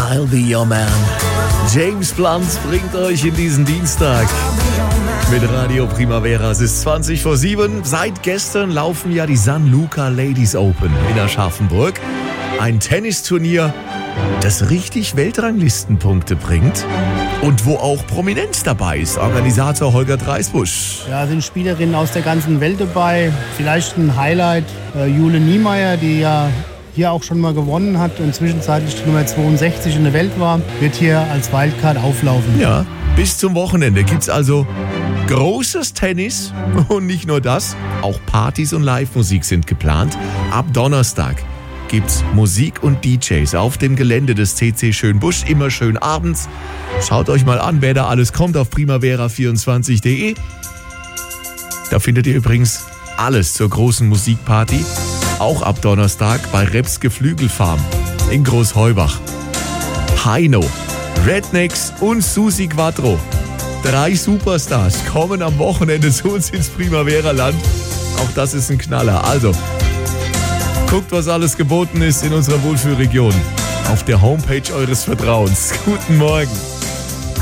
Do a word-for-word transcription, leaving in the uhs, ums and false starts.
I'll be your man. James Blunt bringt euch in diesen Dienstag mit Radio Primavera. Es ist zwanzig vor sieben. Seit gestern laufen ja die San Luca Ladies Open in Aschaffenburg. Ein Tennisturnier, das richtig Weltranglistenpunkte bringt und wo auch Prominenz dabei ist. Organisator Holger Dreisbusch. Ja, sind Spielerinnen aus der ganzen Welt dabei. Vielleicht ein Highlight, äh, Jule Niemeyer, die ja hier auch schon mal gewonnen hat und zwischenzeitlich die Nummer zweiundsechzig in der Welt war, wird hier als Wildcard auflaufen. Ja, bis zum Wochenende gibt's also großes Tennis und nicht nur das, auch Partys und Live-Musik sind geplant. Ab Donnerstag gibt's Musik und D Js auf dem Gelände des C C Schönbusch, immer schön abends. Schaut euch mal an, wer da alles kommt auf primavera vierundzwanzig punkt de. Da findet ihr übrigens alles zur großen Musikparty, auch ab Donnerstag bei Reps Geflügelfarm in Großheubach. Heino, Rednecks und Susi Quattro, drei Superstars, kommen am Wochenende zu uns ins Primavera-Land. Auch das ist ein Knaller. Also, guckt, was alles geboten ist in unserer Wohlfühlregion auf der Homepage eures Vertrauens. Guten Morgen.